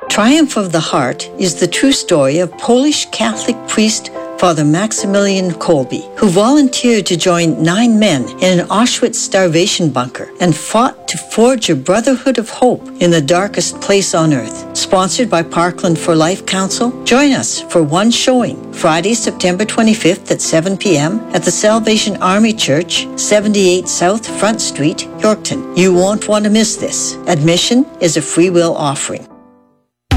Triumph of the Heart is the true story of Polish Catholic priest Father Maximilian Kolbe, who volunteered to join 9 men in an Auschwitz starvation bunker and fought to forge a brotherhood of hope in the darkest place on earth. Sponsored by Parkland for Life Council, join us for one showing, Friday, September 25th at 7 p.m. at the Salvation Army Church, 78 South Front Street, Yorkton. You won't want to miss this. Admission is a free will offering.